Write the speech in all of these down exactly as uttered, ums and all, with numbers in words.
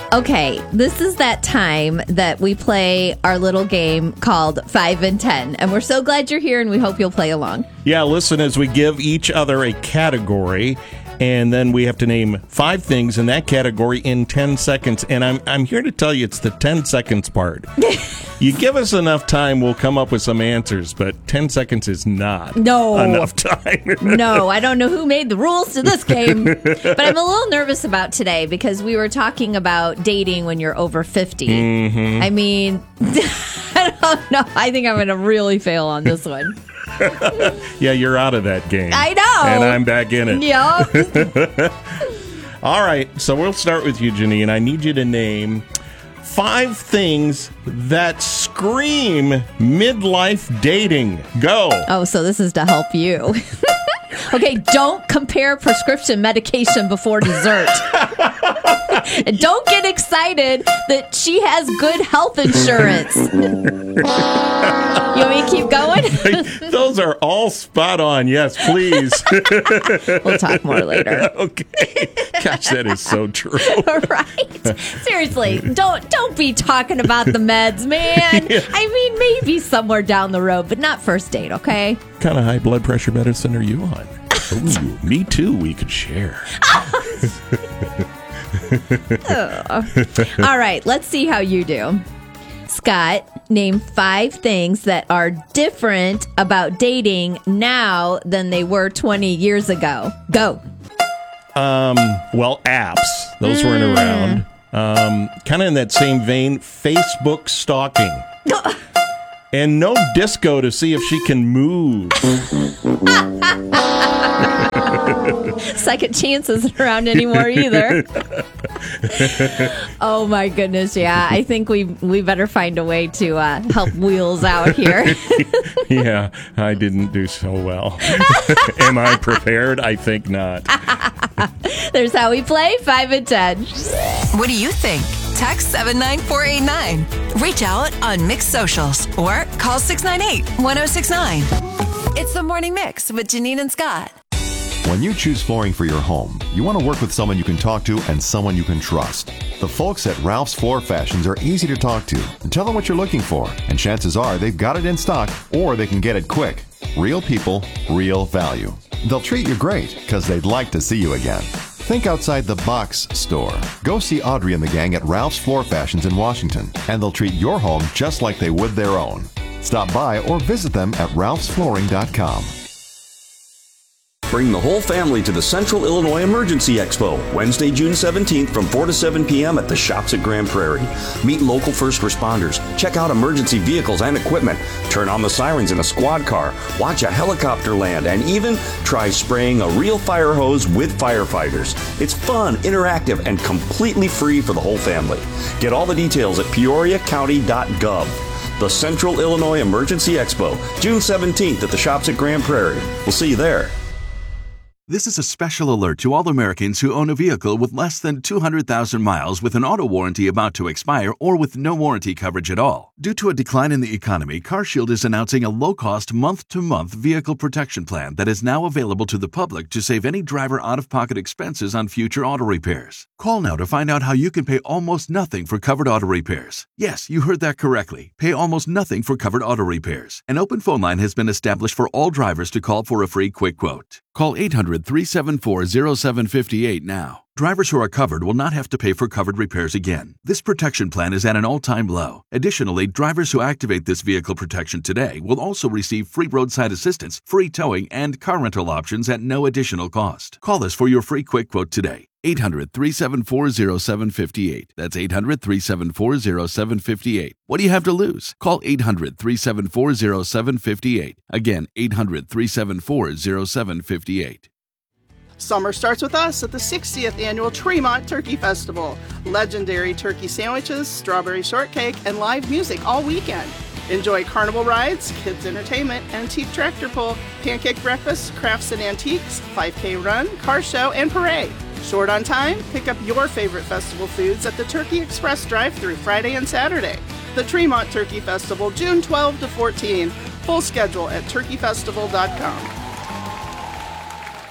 Okay, this is that time that we play our little game called five and ten, and we're so glad you're here, and we hope you'll play along. Yeah, listen as we give each other a category, and then we have to name five things in that category in ten seconds. And I'm I'm here to tell you it's the ten seconds part. You give us enough time, we'll come up with some answers, but ten seconds is not no. enough time. No, I don't know who made the rules to this game, but I'm a little nervous about today because we were talking about dating when you're over fifty. Mm-hmm. I mean, I don't know. I think I'm going to really fail on this one. Yeah, you're out of that game. I know. And I'm back in it. Yep. All right, so we'll start with you, Janine. I need you to name five things that scream midlife dating. Go. Oh, so this is to help you. Okay, don't compare prescription medication before dessert. And don't get excited that she has good health insurance. You want me to keep going? Those are all spot on. Yes, please. We'll talk more later. Okay. Gosh, that is so true. Right? Seriously, don't don't be talking about the meds, man. Yeah. I mean, maybe somewhere down the road, but not first date, okay? What kind of high blood pressure medicine are you on? Ooh, me too. We could share. All right, let's see how you do. Scott, name five things that are different about dating now than they were twenty years ago. Go. Um, well, apps. Those Mm. weren't around. Um, kind of in that same vein, Facebook stalking. And no disco to see if she can move. Second chance isn't around anymore either. Oh my goodness, yeah. I think we we better find a way to uh, help Wheels out here. Yeah, I didn't do so well. Am I prepared? I think not. There's how we play five and ten. What do you think? Text seven nine four eight nine. Reach out on Mixed Socials or call six nine eight, one oh six nine. It's the Morning Mix with Janine and Scott. When you choose flooring for your home, you want to work with someone you can talk to and someone you can trust. The folks at Ralph's Floor Fashions are easy to talk to. Tell them what you're looking for, and chances are they've got it in stock or they can get it quick. Real people, real value. They'll treat you great because they'd like to see you again. Think outside the box store. Go see Audrey and the gang at Ralph's Floor Fashions in Washington, and they'll treat your home just like they would their own. Stop by or visit them at ralphs flooring dot com. Bring the whole family to the Central Illinois Emergency Expo, Wednesday, June seventeenth from four to seven p.m. at the Shops at Grand Prairie. Meet local first responders, check out emergency vehicles and equipment, turn on the sirens in a squad car, watch a helicopter land, and even try spraying a real fire hose with firefighters. It's fun, interactive, and completely free for the whole family. Get all the details at peoria county dot gov. The Central Illinois Emergency Expo, June seventeenth at the Shops at Grand Prairie. We'll see you there. This is a special alert to all Americans who own a vehicle with less than two hundred thousand miles with an auto warranty about to expire or with no warranty coverage at all. Due to a decline in the economy, CarShield is announcing a low-cost month-to-month vehicle protection plan that is now available to the public to save any driver out-of-pocket expenses on future auto repairs. Call now to find out how you can pay almost nothing for covered auto repairs. Yes, you heard that correctly. Pay almost nothing for covered auto repairs. An open phone line has been established for all drivers to call for a free quick quote. Call eight hundred, three seven four, oh seven five eight now. Drivers who are covered will not have to pay for covered repairs again. This protection plan is at an all-time low. Additionally, drivers who activate this vehicle protection today will also receive free roadside assistance, free towing, and car rental options at no additional cost. Call us for your free quick quote today. eight hundred, three seven four, oh seven five eight. That's eight hundred, three seven four, oh seven five eight. What do you have to lose? Call eight hundred, three seven four, oh seven five eight. Again, eight hundred, three seven four, oh seven five eight. Summer starts with us at the sixtieth Annual Tremont Turkey Festival. Legendary turkey sandwiches, strawberry shortcake, and live music all weekend. Enjoy carnival rides, kids entertainment, antique tractor pull, pancake breakfast, crafts and antiques, five K run, car show, and parade. Short on time? Pick up your favorite festival foods at the Turkey Express drive-thru Friday and Saturday. The Tremont Turkey Festival, June twelfth to fourteenth. Full schedule at turkey festival dot com.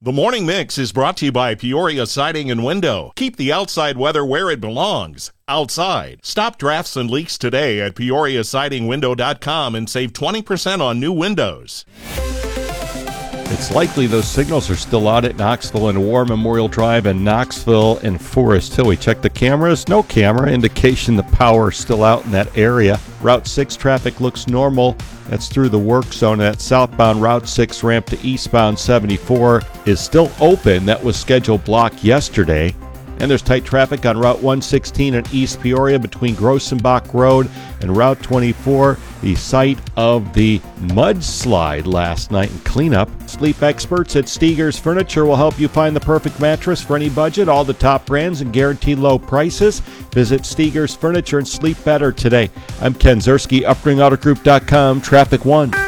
The Morning Mix is brought to you by Peoria Siding and Window. Keep the outside weather where it belongs, outside. Stop drafts and leaks today at peoria siding window dot com and save twenty percent on new windows. It's likely those signals are still out at Knoxville and War Memorial Drive and Knoxville and Forest Hill. We checked the cameras. No camera indication the power is still out in that area. Route six traffic looks normal. That's through the work zone. That southbound Route six ramp to eastbound seventy-four is still open. That was scheduled blocked yesterday. And there's tight traffic on Route one sixteen in East Peoria between Grossenbach Road and Route twenty-four, the site of the mudslide last night and cleanup. Sleep experts at Steger's Furniture will help you find the perfect mattress for any budget, all the top brands and guaranteed low prices. Visit Steger's Furniture and sleep better today. I'm Ken Zerski, upring auto group dot com, Traffic One.